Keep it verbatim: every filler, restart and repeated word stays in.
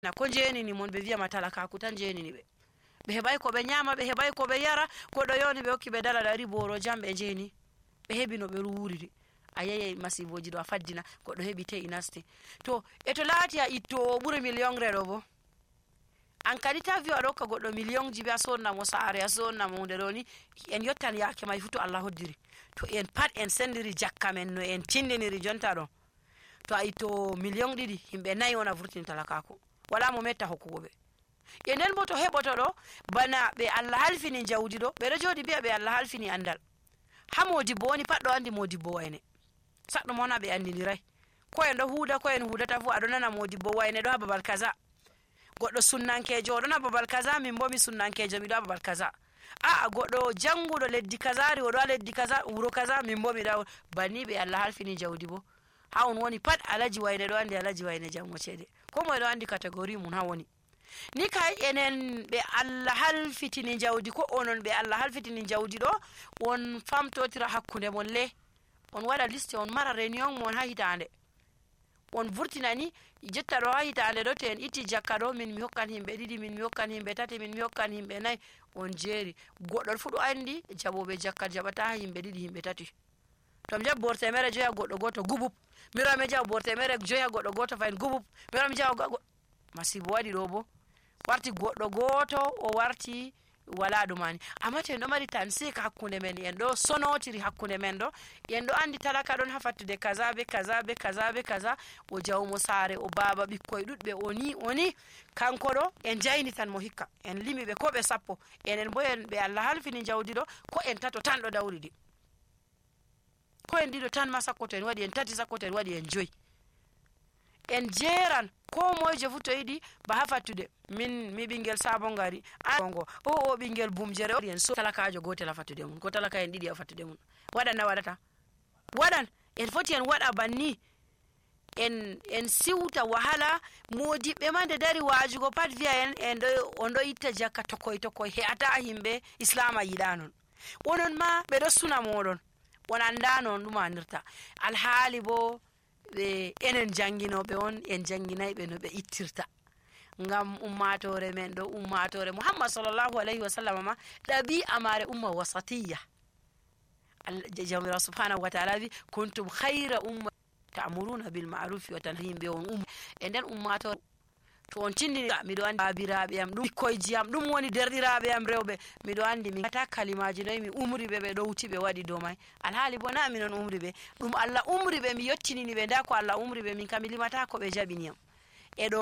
na ko jeenini mon be wi'a ma talakaku tan jeenini be be hebay ko be nyama be hebay ko be yara ko do yoni be hokki be dala dari boro jambe jeeni be hebi no be ruuriri ayaye masiboji do afaddina ko do hebi te inasti to e to laati a itto buri million redo bo an kadi ta wi'a do ka goddo million jibi a sonna mo saare a sonna mo hunde doni en yottan yaake may futu Allah hoddiri to en pat en sendiri jakkamen no en tindiniri jonta do to a itto million didi himbe nayi wona vurtin talakako wala mo metta hokkugo be e nden bo to heboto do bana be Allah halfini jawdi do be do jodi bi'a be Allah halfini andal ha modibo woni pat do andi modibo wayne saddo mona be andiniray ko en do huuda ko en huudata fu ado nana modibo wayne do ha babal kaza goddo sunnankejo do na babal kaza min bo mi sunnankejo mi do ha babal kaza a goddo jangudo leddi kazari o do leddi kaza wuro kaza min bo mi dawo banni be Allah halfini jawdi bo ha on woni pat alaji wayne do andi alaji wayne jango cede ko mo do andi category mun ha woni ni kay enen be Allah halfitini jawdi ko onon be Allah halfitini jawdi do won famtotira hakkunde mon le on wala liste on mara reunion mon ha hitande on vurtinani jetta do ha hitande do ten iti jakkado min mi hokkan himbe didi min mi hokkan himbe tati min mi hokkan himbe nay on jeeri goddo fu do andi jabobe jakkal jabata himbe didi himbe tati tom jab borte mere joya goddo goto gubub mira me jaw borte mere joya goddo goto fayin gubub mira me jaw masibo wadi do bo warti goddo goto o warti wala dumani amma to en do mari tansi ka hakkunde men en do sonotiri hakkunde men do en do andi talaka don hafattude kaza be kaza be kaza be kaza o jawmo saare o baba bikkoy dudbe oni oni kanko do en jayni tan mo hikka en limi be ko be sappo enen bo en be Allah halfini jawdi do ko en tato tan do dawridi ko en dido tan masakko en wadi en tati sakko en wadi en joy en jeran ko moje futo idi ba hafattude min mi bingel sabon gari ango o o bingel bumjere en so talakaajo gotel afattude mun ko talaka en didi afattude mun wadan na wadata wadan en foti en wada banni en en siwta wahala modi be mande dari wajugo pat via en en do ondo itta jakka tokoy tokoy he ata himbe islama yidanon wonon ma be do suna modon wonanda non dum anirta al halibo be enen janginobe on en janginaybe no be ittirta ngam ummatore men do ummatore Muhammad sallallahu alaihi wasallam ma dabi amare umma wasatiyya al-jamira subhanahu wa ta'ala bi kuntum khayra umma ta'muruna bil ma'ruf wa tanhayun bi um enden ummatore to on tindi mi do andi babirabe am dum koyji am dum woni derdirabe am rewbe mi do andi mi ta kalimaji noy mi umri be be do wuti be wadi do may alhali bona mi non umri be dum Allah umri be mi yottinini be nda ko Allah umri be min kamili mata ko be jabini am e do